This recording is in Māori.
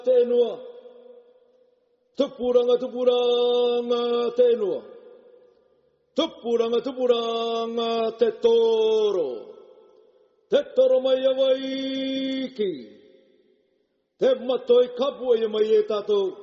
tenua. Tupuranga tenua. Tupuranga te toro. Te toro mai awaiki. Te matoi kapua ia mai e tātou.